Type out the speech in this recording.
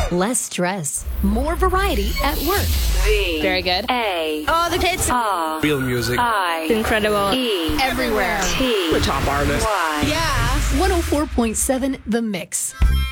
Less stress. More variety at work. V. Very good. A. Oh, the hits. R. Real music. I. Incredible. E. Everywhere. T. The top artist. Y. Yeah. 104.7 The Mix.